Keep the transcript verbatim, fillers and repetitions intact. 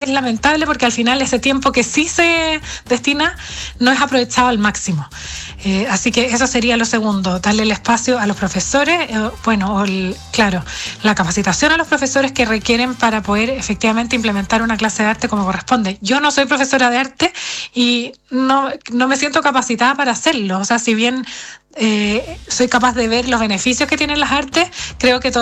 es lamentable porque al final ese tiempo que sí se destina no es aprovechado al máximo. Eh, así que eso sería lo segundo, darle el espacio a los profesores, eh, bueno, o el, claro, la capacitación a los profesores que requieren para poder efectivamente implementar una clase de arte como corresponde. Yo no soy profesora de arte y no, no me siento capacitada para hacerlo. O sea, si bien eh, soy capaz de ver los beneficios que tienen las artes, creo que todavía